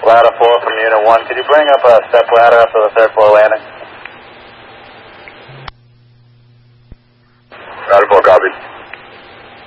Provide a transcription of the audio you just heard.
Ladder 4 from Unit 1. Could you bring up a step ladder up to the third floor landing? Ladder 4, copy.